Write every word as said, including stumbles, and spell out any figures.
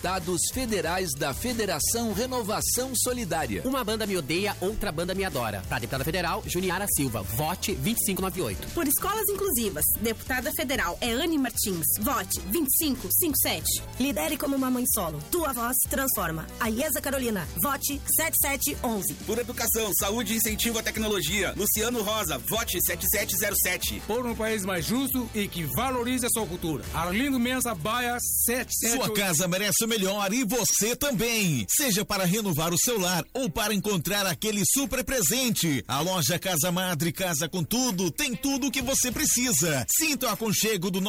deputados federais da Federação Renovação Solidária. Uma banda me odeia, outra banda me adora. Para deputada federal, Juniara Silva. Vote vinte e cinco noventa e oito. Por escolas inclusivas, deputada federal é Anne Martins. Vote vinte e cinco cinquenta e sete. Lidere como uma mãe solo. Tua voz transforma. A Iesa Carolina. Vote setenta e sete onze. Por educação, saúde e incentivo à tecnologia, Luciano Rosa. Vote setenta e sete zero sete. Por um país mais justo e que valorize a sua cultura. Arlindo Mensa Baia setenta e sete. Sua casa merece o melhor e você também. Seja para renovar o seu lar ou para encontrar aquele super presente. A loja Casa Madre Casa com Tudo tem tudo o que você precisa. Sinta o aconchego do